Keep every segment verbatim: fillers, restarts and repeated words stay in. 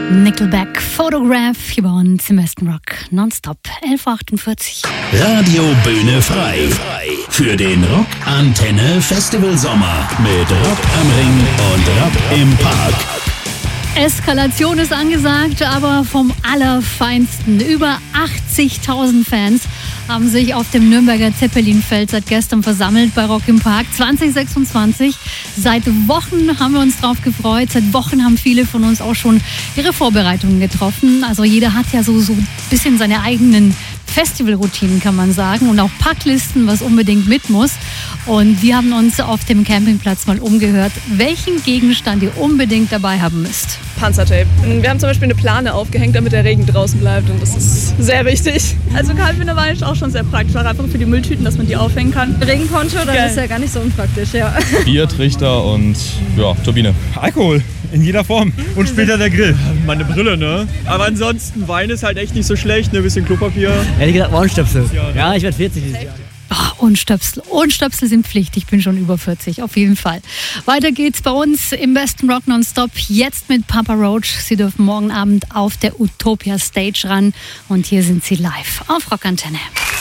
Nickelback, Photograph, hier bei uns im Westen Rock, nonstop, elf Uhr achtundvierzig. Radio Bühne frei, für den Rock Antenne Festival Sommer mit Rock am Ring und Rock im Park. Eskalation ist angesagt, aber vom Allerfeinsten. Über achtzigtausend Fans haben sich auf dem Nürnberger Zeppelinfeld seit gestern versammelt bei Rock im Park zwanzig sechsundzwanzig. Seit Wochen haben wir uns drauf gefreut. Seit Wochen haben viele von uns auch schon ihre Vorbereitungen getroffen. Also jeder hat ja so, so ein bisschen seine eigenen Festivalroutinen, kann man sagen, und auch Packlisten, was unbedingt mit muss. Und wir haben uns auf dem Campingplatz mal umgehört, welchen Gegenstand ihr unbedingt dabei haben müsst. Panzertape. Wir haben zum Beispiel eine Plane aufgehängt, damit der Regen draußen bleibt, und das ist sehr wichtig. Also Kaltbinder war ich auch schon sehr praktisch, auch einfach für die Mülltüten, dass man die aufhängen kann. Regenponcho, das ist ja gar nicht so unpraktisch, ja. Bier, Trichter und ja, Turbine. Alkohol in jeder Form und später der Grill. Meine Brille, ne? Aber ansonsten, Wein ist halt echt nicht so schlecht, ne? Ein bisschen Klopapier. Ehrlich gesagt, Ohrenstöpsel. Ja, ich werde vierzig dieses Jahr. Oh, Ohrenstöpsel. Ohrenstöpsel sind Pflicht. Ich bin schon über vierzig, auf jeden Fall. Weiter geht's bei uns im besten Rock Nonstop. Jetzt mit Papa Roach. Sie dürfen morgen Abend auf der Utopia Stage ran. Und hier sind sie live auf Rock Antenne.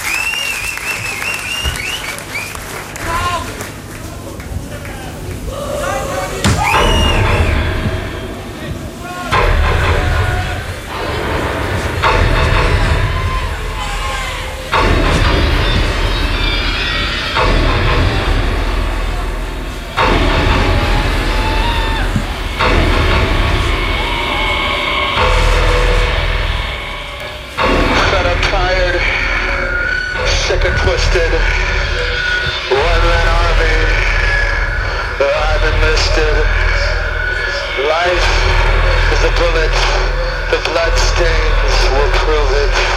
Twisted, one-man army, I've enlisted. Life is a bullet, the blood stains will prove it.